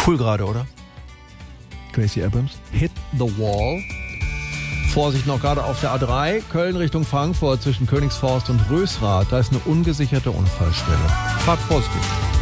Cool gerade, oder? Gracie Abrams. Hit the Wall. Vorsicht noch gerade auf der A3, Köln Richtung Frankfurt zwischen Königsforst und Rösrath. Da ist eine ungesicherte Unfallstelle. Fahrt vorsichtig.